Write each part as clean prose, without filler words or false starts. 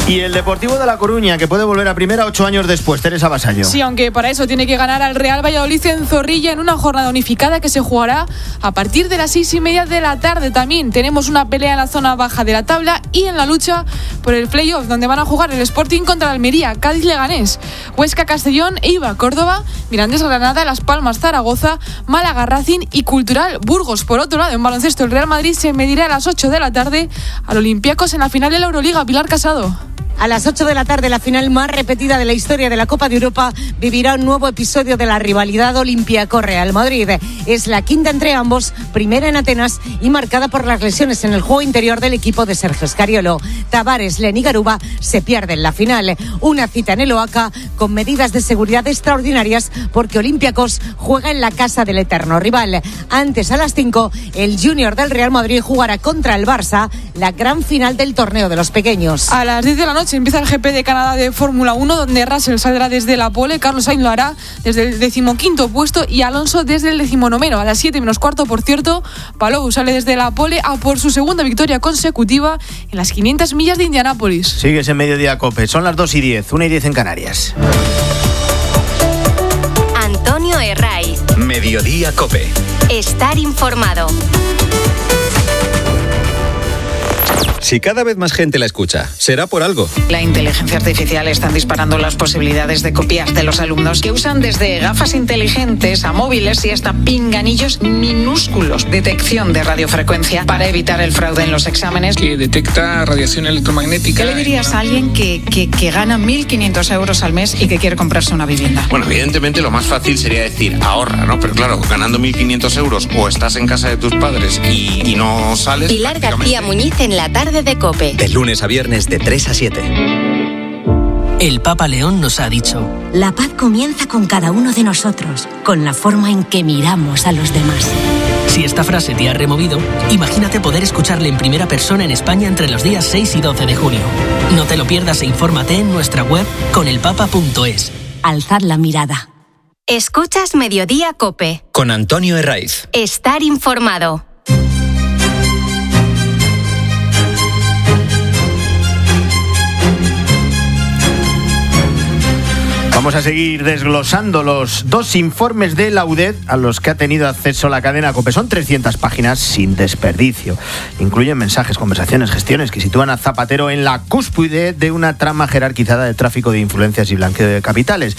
Y el Deportivo de La Coruña, que puede volver a primera 8 años después. Teresa Basayo. Sí, aunque para eso tiene que ganar al Real Valladolid en Zorrilla en una jornada unificada que se jugará a partir de las 6:30 de la tarde. También tenemos una pelea en la zona baja de la tabla y en la lucha por el playoff, donde van a jugar el Sporting contra el Almería, Cádiz Leganés, Huesca Castellón, Eibar Córdoba, Mirandés Granada, Las Palmas Zaragoza, Málaga Racing y Cultural Burgos. Por otro lado, en baloncesto, el Real Madrid se medirá a las 8 de la tarde al Olympiacos en la final de la Euroliga. Pilar Casado. A las 8 de la tarde, la final más repetida de la historia de la Copa de Europa vivirá un nuevo episodio de la rivalidad Olympiacos-Real Madrid. Es la quinta entre ambos, primera en Atenas y marcada por las lesiones en el juego interior del equipo de Sergio Scariolo. Tavares, Len y Garuba se pierden la final. Una cita en el Oaca con medidas de seguridad extraordinarias porque Olympiacos juega en la casa del eterno rival. Antes, a las 5, el Junior del Real Madrid jugará contra el Barça la gran final del torneo de los pequeños. A las 10 de la noche empieza el GP de Canadá de Fórmula 1, donde Russell saldrá desde la pole, Carlos Sainz lo hará desde el 15º puesto y Alonso desde el 19º. A las 7:15, por cierto, Palou sale desde la pole a por su segunda victoria consecutiva en las 500 millas de Indianápolis. Sigues en Mediodía COPE, son las 2:10, 1:10 en Canarias. Antonio Herraiz. Mediodía COPE. Estar informado. Si cada vez más gente la escucha, será por algo. La inteligencia artificial está disparando las posibilidades de copias de los alumnos que usan desde gafas inteligentes a móviles y hasta pinganillos minúsculos. Detección de radiofrecuencia para evitar el fraude en los exámenes. Que detecta radiación electromagnética. ¿Qué le dirías a alguien que gana 1.500 euros al mes y que quiere comprarse una vivienda? Bueno, evidentemente lo más fácil sería decir ahorra, ¿no? Pero claro, ganando 1.500 euros o estás en casa de tus padres y no sales... Pilar García Muñiz en la tarde de COPE. De lunes a viernes de 3 a 7. El Papa León nos ha dicho: la paz comienza con cada uno de nosotros, con la forma en que miramos a los demás. Si esta frase te ha removido, imagínate poder escucharle en primera persona en España entre los días 6 y 12 de junio. No te lo pierdas e infórmate en nuestra web conelpapa.es. Alzad la mirada. Escuchas Mediodía COPE. Con Antonio Herraiz. Estar informado. Vamos a seguir desglosando los 2 informes de la UDED a los que ha tenido acceso la cadena COPE. Son 300 páginas sin desperdicio. Incluyen mensajes, conversaciones, gestiones que sitúan a Zapatero en la cúspide de una trama jerarquizada de tráfico de influencias y blanqueo de capitales.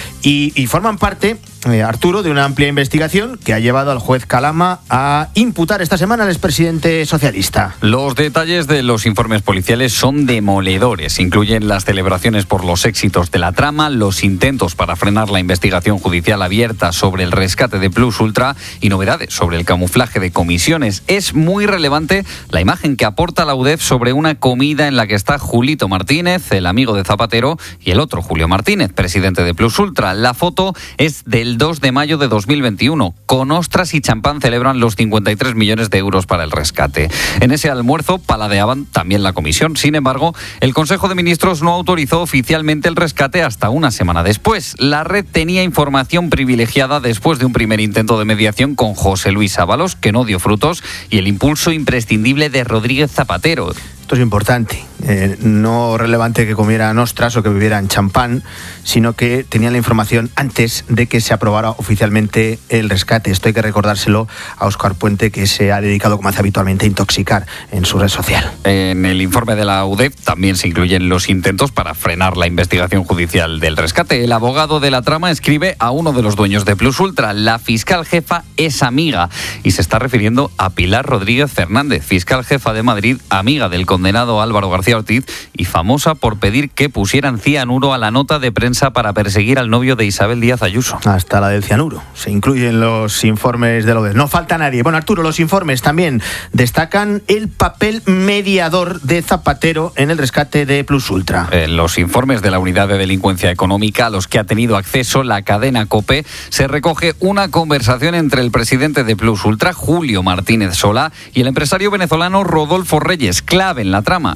Y forman parte, Arturo, de una amplia investigación que ha llevado al juez Calama a imputar esta semana al expresidente socialista. Los detalles de los informes policiales son demoledores. Incluyen las celebraciones por los éxitos de la trama, los intentos para frenar la investigación judicial abierta sobre el rescate de Plus Ultra y novedades sobre el camuflaje de comisiones. Es muy relevante la imagen que aporta la UDEF sobre una comida en la que está Julito Martínez, el amigo de Zapatero, y el otro Julio Martínez, presidente de Plus Ultra. La foto es del 2 de mayo de 2021. Con ostras y champán celebran los 53 millones de euros para el rescate. En ese almuerzo paladeaban también la comisión. Sin embargo, el Consejo de Ministros no autorizó oficialmente el rescate hasta una semana después. La red tenía información privilegiada después de un primer intento de mediación con José Luis Ábalos, que no dio frutos, y el impulso imprescindible de Rodríguez Zapatero. Esto es importante, no relevante que comieran ostras o que bebieran champán, sino que tenían la información antes de que se aprobara oficialmente el rescate. Esto hay que recordárselo a Óscar Puente, que se ha dedicado, como hace habitualmente, a intoxicar en su red social. En el informe de la UDEF también se incluyen los intentos para frenar la investigación judicial del rescate. El abogado de la trama escribe a uno de los dueños de Plus Ultra: la fiscal jefa es amiga, y se está refiriendo a Pilar Rodríguez Fernández, fiscal jefa de Madrid, amiga del condenado Álvaro García Ortiz y famosa por pedir que pusieran cianuro a la nota de prensa para perseguir al novio de Isabel Díaz Ayuso. Hasta la del cianuro se incluyen los informes de la UDEF. No falta nadie. Bueno, Arturo, los informes también destacan el papel mediador de Zapatero en el rescate de Plus Ultra. En los informes de la Unidad de Delincuencia Económica a los que ha tenido acceso la cadena COPE se recoge una conversación entre el presidente de Plus Ultra, Julio Martínez Solá, y el empresario venezolano Rodolfo Reyes, clave en la trama. El móvil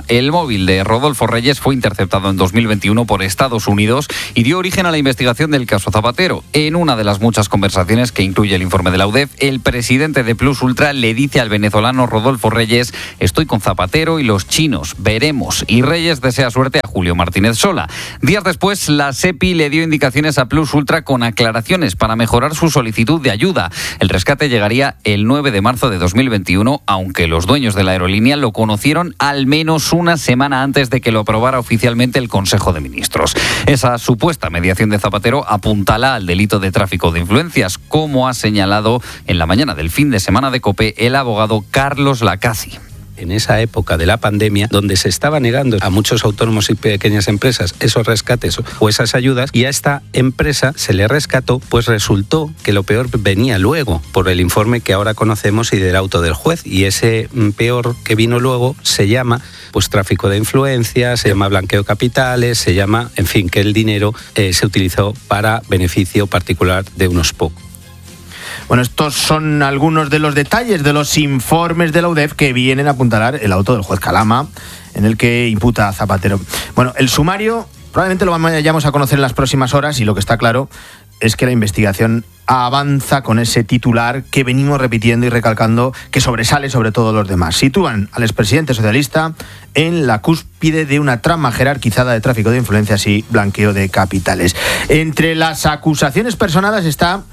móvil de Rodolfo Reyes fue interceptado en 2021 por Estados Unidos y dio origen a la investigación del caso Zapatero. En una de las muchas conversaciones que incluye el informe de la UDEF, el presidente de Plus Ultra le dice al venezolano Rodolfo Reyes: estoy con Zapatero y los chinos, veremos. Y Reyes desea suerte a Julio Martínez Sola. Días después, la SEPI le dio indicaciones a Plus Ultra con aclaraciones para mejorar su solicitud de ayuda. El rescate llegaría el 9 de marzo de 2021, aunque los dueños de la aerolínea lo conocieron al menos una semana antes de que lo aprobara oficialmente el Consejo de Ministros. Esa supuesta mediación de Zapatero apuntala al delito de tráfico de influencias, como ha señalado en la mañana del fin de semana de COPE el abogado Carlos Lacasi. En esa época de la pandemia, donde se estaba negando a muchos autónomos y pequeñas empresas esos rescates o esas ayudas, y a esta empresa se le rescató, pues resultó que lo peor venía luego, por el informe que ahora conocemos y del auto del juez, y ese peor que vino luego se llama pues tráfico de influencias, se llama blanqueo de capitales, se llama, en fin, que el dinero se utilizó para beneficio particular de unos pocos. Bueno, estos son algunos de los detalles de los informes de la UDEF que vienen a apuntalar el auto del juez Calama, en el que imputa a Zapatero. Bueno, el sumario probablemente lo vayamos a conocer en las próximas horas, y lo que está claro es que la investigación avanza con ese titular que venimos repitiendo y recalcando, que sobresale sobre todos los demás. Sitúan al expresidente socialista en la cúspide de una trama jerarquizada de tráfico de influencias y blanqueo de capitales. Entre las acusaciones personadas está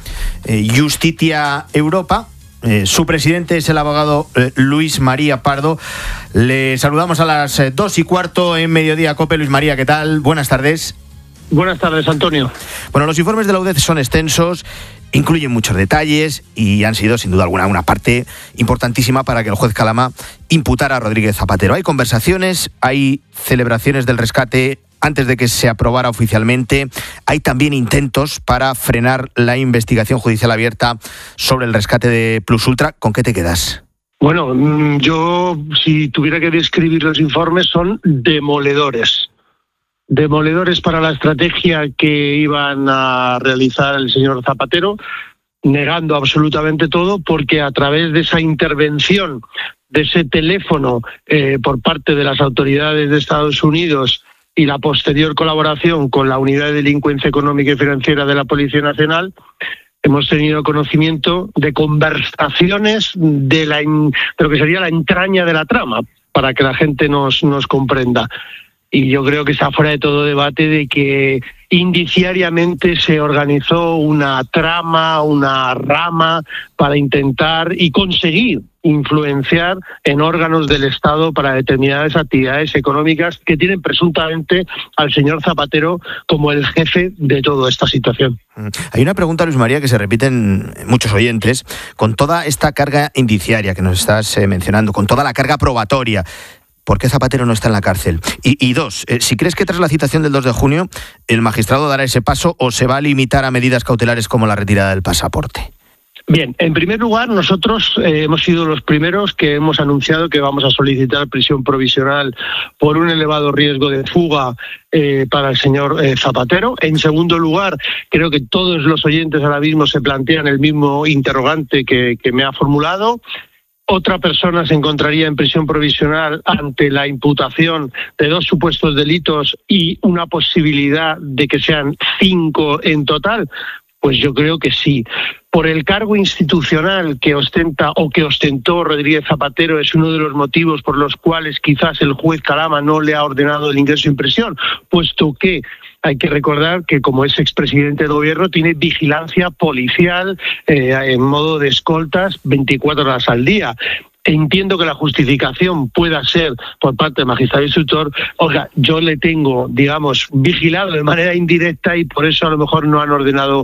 Justitia Europa. Su presidente es el abogado Luis María Pardo. Le saludamos a las 2:15 en Mediodía COPE. Luis María, ¿qué tal? Buenas tardes. Buenas tardes, Antonio. Bueno, los informes de la UDEF son extensos, incluyen muchos detalles y han sido, sin duda alguna, una parte importantísima para que el juez Calama imputara a Rodríguez Zapatero. Hay conversaciones, hay celebraciones del rescate antes de que se aprobara oficialmente. Hay también intentos para frenar la investigación judicial abierta sobre el rescate de Plus Ultra. ¿Con qué te quedas? Bueno, yo, si tuviera que describir los informes, son demoledores. Demoledores para la estrategia que iban a realizar el señor Zapatero, negando absolutamente todo, porque a través de esa intervención, de ese teléfono por parte de las autoridades de Estados Unidos y la posterior colaboración con la Unidad de Delincuencia Económica y Financiera de la Policía Nacional, hemos tenido conocimiento de conversaciones de lo que sería la entraña de la trama, para que la gente nos comprenda. Y yo creo que está fuera de todo debate de que indiciariamente se organizó una trama, una rama para intentar y conseguir influenciar en órganos del Estado para determinadas actividades económicas que tienen presuntamente al señor Zapatero como el jefe de toda esta situación. Hay una pregunta, Luis María, que se repite en muchos oyentes, con toda esta carga indiciaria que nos estás mencionando, con toda la carga probatoria. ¿Por qué Zapatero no está en la cárcel? Y dos, si crees que tras la citación del 2 de junio el magistrado dará ese paso o se va a limitar a medidas cautelares como la retirada del pasaporte. Bien, en primer lugar, nosotros hemos sido los primeros que hemos anunciado que vamos a solicitar prisión provisional por un elevado riesgo de fuga para el señor Zapatero. En segundo lugar, creo que todos los oyentes ahora mismo se plantean el mismo interrogante que me ha formulado. Otra persona se encontraría en prisión provisional ante la imputación de 2 supuestos delitos y una posibilidad de que sean 5 en total. Pues yo creo que sí. Por el cargo institucional que ostenta o que ostentó Rodríguez Zapatero es uno de los motivos por los cuales quizás el juez Calama no le ha ordenado el ingreso en prisión, puesto que hay que recordar que como es expresidente del gobierno tiene vigilancia policial en modo de escoltas 24 horas al día. Entiendo que la justificación pueda ser por parte del magistrado instructor: oiga, yo le tengo, digamos, vigilado de manera indirecta y por eso a lo mejor no han ordenado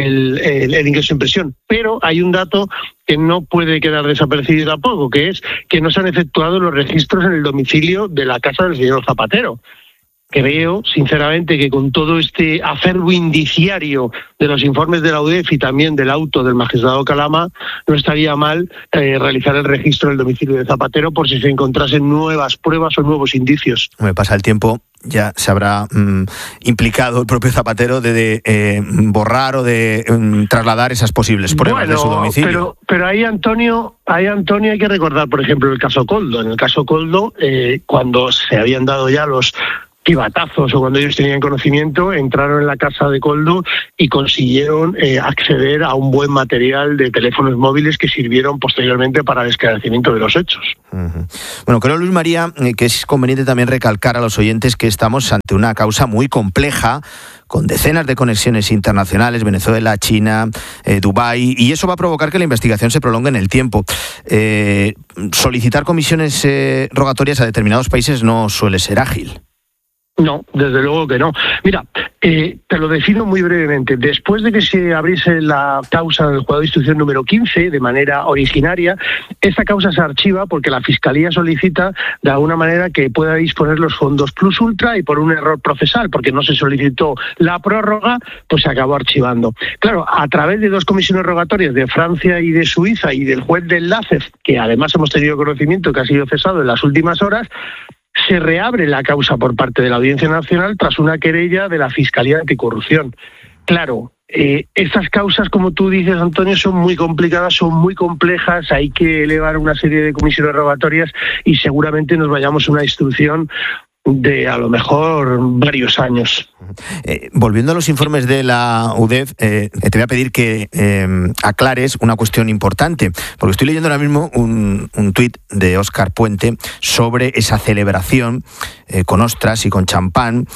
el ingreso en prisión. Pero hay un dato que no puede quedar desapercibido tampoco, que es que no se han efectuado los registros en el domicilio de la casa del señor Zapatero. Creo, sinceramente, que con todo este acervo indiciario de los informes de la UDEF y también del auto del magistrado Calama, no estaría mal realizar el registro del domicilio de Zapatero por si se encontrasen nuevas pruebas o nuevos indicios. Me pasa el tiempo ya se habrá implicado el propio Zapatero de borrar o de trasladar esas posibles pruebas de su domicilio. Pero ahí, Antonio, hay que recordar, por ejemplo, el caso Koldo. En el caso Koldo, cuando se habían dado ya los chivatazos o cuando ellos tenían conocimiento, entraron en la casa de Koldo y consiguieron acceder a un buen material de teléfonos móviles que sirvieron posteriormente para el esclarecimiento de los hechos. Uh-huh. Bueno, creo, Luis María, que es conveniente también recalcar a los oyentes que estamos ante una causa muy compleja, con decenas de conexiones internacionales, Venezuela, China, Dubái, y eso va a provocar que la investigación se prolongue en el tiempo. Solicitar comisiones rogatorias a determinados países no suele ser ágil. No, desde luego que no. Mira, te lo defino muy brevemente. Después de que se abriese la causa del juzgado de instrucción número 15 de manera originaria, esta causa se archiva porque la Fiscalía solicita de alguna manera que pueda disponer los fondos plus ultra y por un error procesal, porque no se solicitó la prórroga, pues se acabó archivando. Claro, a través de 2 comisiones rogatorias de Francia y de Suiza y del juez de enlace, que además hemos tenido conocimiento que ha sido cesado en las últimas horas, se reabre la causa por parte de la Audiencia Nacional tras una querella de la Fiscalía Anticorrupción. Claro, estas causas, como tú dices, Antonio, son muy complicadas, son muy complejas, hay que elevar una serie de comisiones rogatorias y seguramente nos vayamos a una instrucción de a lo mejor varios años. Volviendo a los informes de la UDEF, te voy a pedir que aclares una cuestión importante, porque estoy leyendo ahora mismo un tuit de Óscar Puente sobre esa celebración con ostras y con champán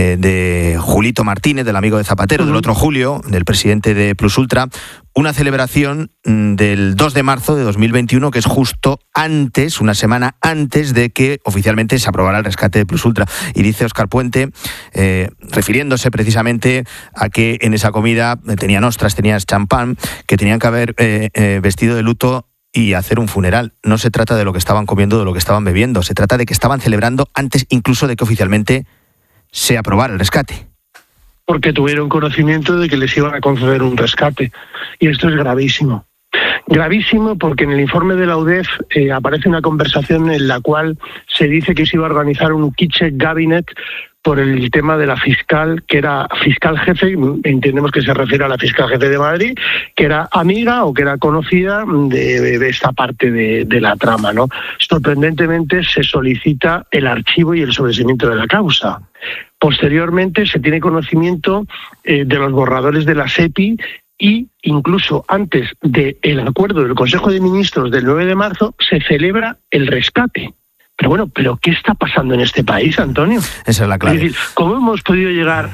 de Julito Martínez, del amigo de Zapatero, del otro Julio, del presidente de Plus Ultra, una celebración del 2 de marzo de 2021, que es justo antes, una semana antes de que oficialmente se aprobara el rescate de Plus Ultra. Y dice Óscar Puente, refiriéndose precisamente a que en esa comida tenían ostras, tenían champán, que tenían que haber vestido de luto y hacer un funeral. No se trata de lo que estaban comiendo, de lo que estaban bebiendo, se trata de que estaban celebrando antes incluso de que oficialmente se aprobara el rescate. Porque tuvieron conocimiento de que les iban a conceder un rescate. Y esto es gravísimo. Gravísimo porque en el informe de la UDEF aparece una conversación en la cual se dice que se iba a organizar un kitchen cabinet por el tema de la fiscal, que era fiscal jefe, entendemos que se refiere a la fiscal jefe de Madrid, que era amiga o que era conocida de esta parte de la trama, ¿no? Sorprendentemente se solicita el archivo y el sobreseimiento de la causa. Posteriormente se tiene conocimiento de los borradores de la SEPI y incluso antes del acuerdo del Consejo de Ministros del 9 de marzo se celebra el rescate. Pero bueno, ¿qué está pasando en este país, Antonio? Esa es la clave. Es decir, ¿cómo hemos podido llegar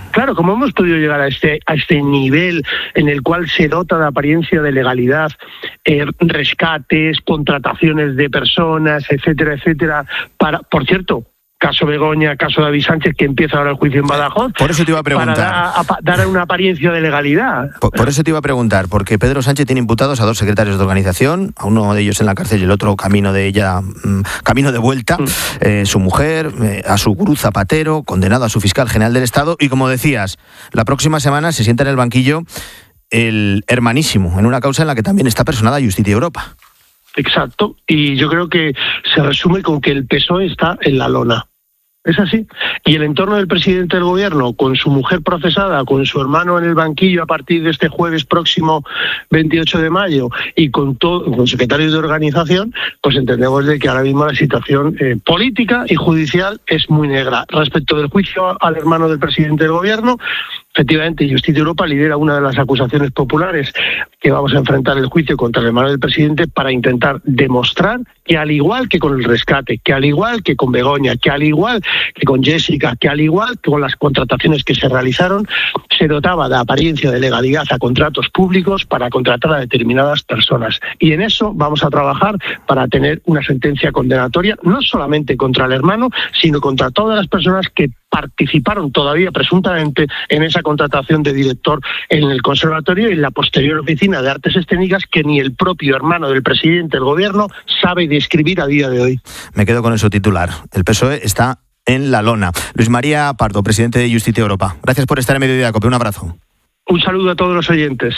a este nivel en el cual se dota de apariencia de legalidad, rescates, contrataciones de personas, etcétera, etcétera, por cierto, caso Begoña, caso David Sánchez, que empieza ahora el juicio en Badajoz. Por eso te iba a preguntar. Para dar una apariencia de legalidad. Por eso te iba a preguntar, porque Pedro Sánchez tiene imputados a 2 secretarios de organización, a uno de ellos en la cárcel y el otro camino de vuelta, su mujer, a su gurú Zapatero, condenado a su fiscal general del Estado, y como decías, la próxima semana se sienta en el banquillo el hermanísimo, en una causa en la que también está personada Justicia Europa. Exacto, y yo creo que se resume con que el PSOE está en la lona. Es así. Y el entorno del presidente del gobierno, con su mujer procesada, con su hermano en el banquillo a partir de este jueves próximo 28 de mayo y con secretarios de organización, pues entendemos de que ahora mismo la situación política y judicial es muy negra. Respecto del juicio al hermano del presidente del gobierno, efectivamente, Justicia Europa lidera una de las acusaciones populares que vamos a enfrentar el juicio contra el hermano del presidente para intentar demostrar que al igual que con el rescate, que al igual que con Begoña, que al igual que con Jessica, que al igual que con las contrataciones que se realizaron, se dotaba de apariencia de legalidad a contratos públicos para contratar a determinadas personas. Y en eso vamos a trabajar para tener una sentencia condenatoria, no solamente contra el hermano, sino contra todas las personas que participaron todavía presuntamente en esa contratación de director en el conservatorio y en la posterior oficina de artes escénicas que ni el propio hermano del presidente del gobierno sabe describir a día de hoy. Me quedo con eso titular. El PSOE está en la lona. Luis María Pardo, presidente de Justicia Europa. Gracias por estar en Mediodía Cope. Un abrazo. Un saludo a todos los oyentes.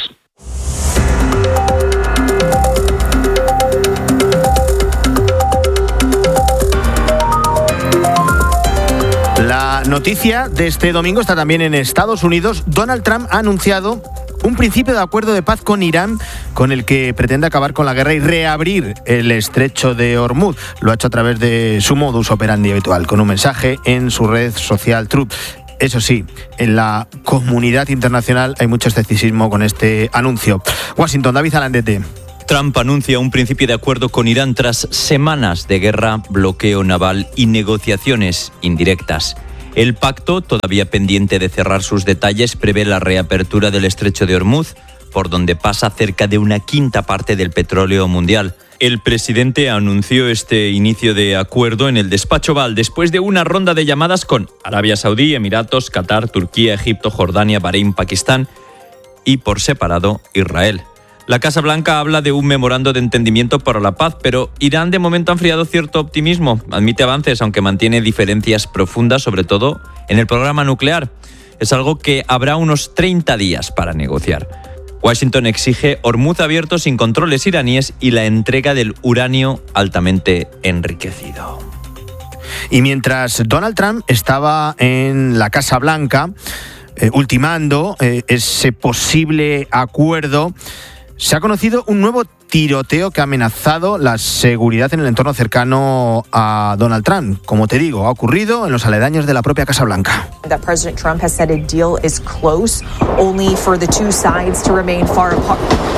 La Noticia de este domingo está también en Estados Unidos. Donald Trump ha anunciado un principio de acuerdo de paz con Irán, con el que pretende acabar con la guerra y reabrir el estrecho de Hormuz. Lo ha hecho a través de su modus operandi habitual, con un mensaje en su red social Truth. Eso sí, en la comunidad internacional hay mucho escepticismo con este anuncio. Washington, David Alandete. Trump anuncia un principio de acuerdo con Irán tras semanas de guerra, bloqueo naval y negociaciones indirectas. El pacto, todavía pendiente de cerrar sus detalles, prevé la reapertura del estrecho de Hormuz, por donde pasa cerca de una quinta parte del petróleo mundial. El presidente anunció este inicio de acuerdo en el despacho Oval después de una ronda de llamadas con Arabia Saudí, Emiratos, Qatar, Turquía, Egipto, Jordania, Bahrein, Pakistán y, por separado, Israel. La Casa Blanca habla de un memorando de entendimiento para la paz, pero Irán de momento ha enfriado cierto optimismo. Admite avances, aunque mantiene diferencias profundas, sobre todo en el programa nuclear. Es algo que habrá unos 30 días para negociar. Washington exige Hormuz abierto sin controles iraníes y la entrega del uranio altamente enriquecido. Y mientras Donald Trump estaba en la Casa Blanca ultimando ese posible acuerdo, se ha conocido un nuevo tiroteo que ha amenazado la seguridad en el entorno cercano a Donald Trump. Como te digo, ha ocurrido en los aledaños de la propia Casa Blanca. That President Trump has said a deal is close, only for the two sides to remain far apart.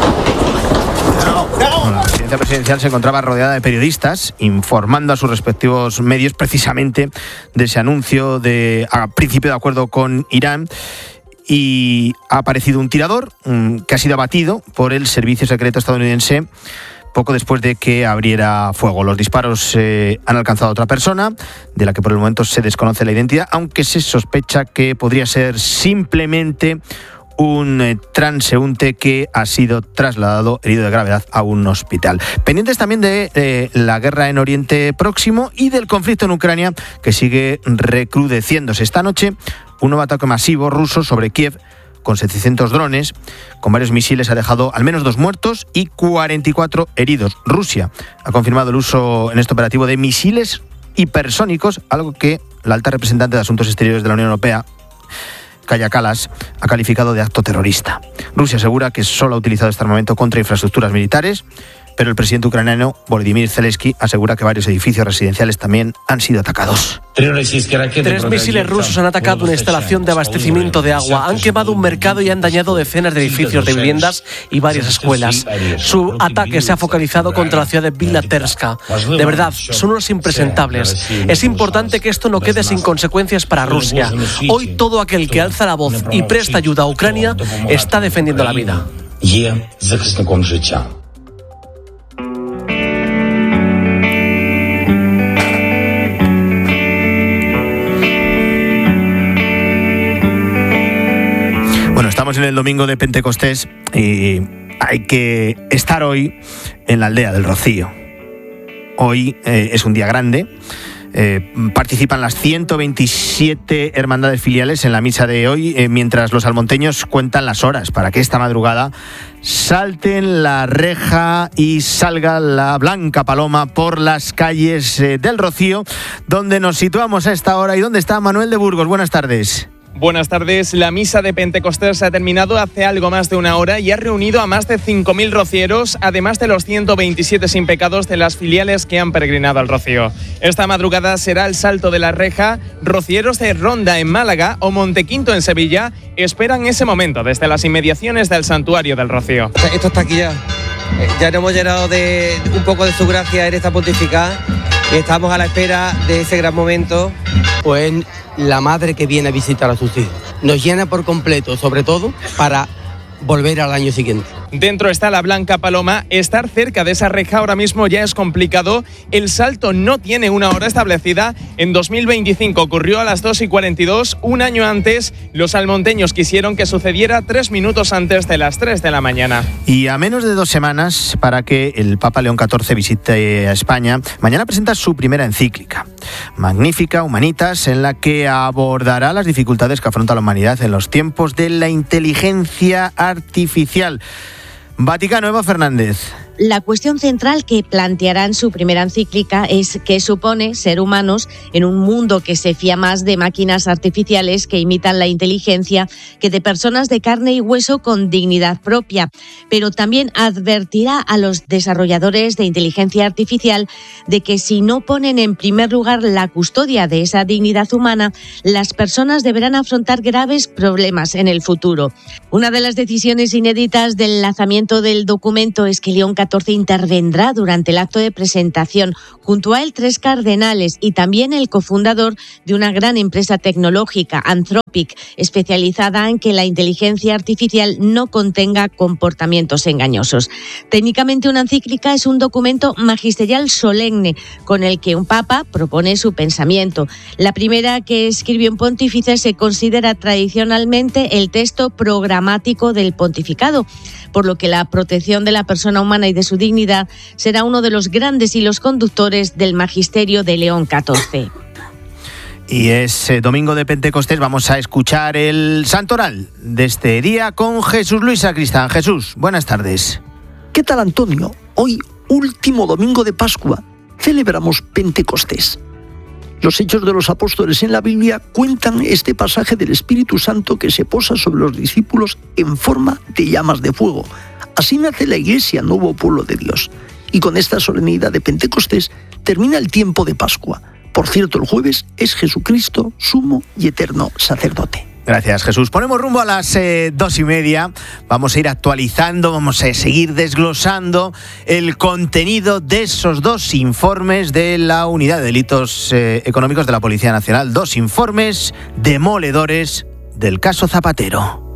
La residencia presidencial se encontraba rodeada de periodistas informando a sus respectivos medios precisamente de ese anuncio de principio de acuerdo con Irán. Y ha aparecido un tirador que ha sido abatido por el servicio secreto estadounidense poco después de que abriera fuego. Los disparos han alcanzado a otra persona, de la que por el momento se desconoce la identidad, aunque se sospecha que podría ser simplemente un transeúnte que ha sido trasladado herido de gravedad a un hospital. Pendientes también de la guerra en Oriente Próximo y del conflicto en Ucrania, que sigue recrudeciéndose. Esta noche, un nuevo ataque masivo ruso sobre Kiev con 700 drones, con varios misiles, ha dejado al menos 2 muertos y 44 heridos. Rusia ha confirmado el uso en este operativo de misiles hipersónicos, algo que la alta representante de Asuntos Exteriores de la Unión Europea, Kaja Kallas, ha calificado de acto terrorista. Rusia asegura que solo ha utilizado este armamento contra infraestructuras militares, pero el presidente ucraniano Volodymyr Zelensky asegura que varios edificios residenciales también han sido atacados. 3 misiles rusos han atacado una instalación de abastecimiento de agua, han quemado un mercado y han dañado decenas de edificios de viviendas y varias escuelas. Su ataque se ha focalizado contra la ciudad de Bilaterska. De verdad, son unos impresentables. Es importante que esto no quede sin consecuencias para Rusia. Hoy todo aquel que alza la voz y presta ayuda a Ucrania está defendiendo la vida. Estamos en el domingo de Pentecostés y hay que estar hoy en la aldea del Rocío. Hoy es un día grande. Participan las 127 hermandades filiales en la misa de hoy, mientras los almonteños cuentan las horas para que esta madrugada salten la reja y salga la blanca paloma por las calles del Rocío, donde nos situamos a esta hora y donde está Manuel de Burgos. Buenas tardes. Buenas tardes. La misa de Pentecostés ha terminado hace algo más de una hora y ha reunido a más de 5.000 rocieros, además de los 127 sin pecados de las filiales que han peregrinado al Rocío. Esta madrugada será el salto de la reja. Rocieros de Ronda en Málaga o Montequinto en Sevilla esperan ese momento desde las inmediaciones del Santuario del Rocío. Esto está aquí ya. Ya nos hemos llenado de un poco de su gracia en esta pontificada y estamos a la espera de ese gran momento. Pues la madre que viene a visitar a sus hijos nos llena por completo, sobre todo para volver al año siguiente. Dentro está la blanca paloma. Estar cerca de esa reja ahora mismo ya es complicado. El salto no tiene una hora establecida. En 2025 ocurrió a las 2:42. Un año antes, los almonteños quisieron que sucediera 3 minutos antes de las 3 de la mañana. Y a menos de 2 semanas para que el Papa León XIV visite a España, mañana presenta su primera encíclica, Magnificat Humanitas, en la que abordará las dificultades que afronta la humanidad en los tiempos de la inteligencia artificial. Vaticano, Eva Fernández. La cuestión central que planteará en su primera encíclica es qué supone ser humanos en un mundo que se fía más de máquinas artificiales que imitan la inteligencia que de personas de carne y hueso con dignidad propia. Pero también advertirá a los desarrolladores de inteligencia artificial de que si no ponen en primer lugar la custodia de esa dignidad humana, las personas deberán afrontar graves problemas en el futuro. Una de las decisiones inéditas del lanzamiento del documento es que León XIV intervendrá durante el acto de presentación. Junto a él 3 cardenales y también el cofundador de una gran empresa tecnológica, Anthropic, especializada en que la inteligencia artificial no contenga comportamientos engañosos. Técnicamente, una encíclica es un documento magisterial solemne con el que un papa propone su pensamiento. La primera que escribió un pontífice se considera tradicionalmente el texto programático del pontificado, por lo que la protección de la persona humana y de su dignidad será uno de los grandes hilos conductores del magisterio de León XIV. Y es domingo de Pentecostés, vamos a escuchar el santoral de este día con Jesús Luis Sacristán. Jesús, buenas tardes. ¿Qué tal, Antonio? Hoy, último domingo de Pascua, celebramos Pentecostés. Los Hechos de los Apóstoles en la Biblia cuentan este pasaje del Espíritu Santo que se posa sobre los discípulos en forma de llamas de fuego. Así nace la Iglesia, nuevo pueblo de Dios. Y con esta solemnidad de Pentecostés termina el tiempo de Pascua. Por cierto, el jueves es Jesucristo, sumo y eterno sacerdote. Gracias, Jesús. Ponemos rumbo a las 2:30. Vamos a ir actualizando, vamos a seguir desglosando el contenido de esos 2 informes de la Unidad de Delitos Económicos de la Policía Nacional. 2 informes demoledores del caso Zapatero.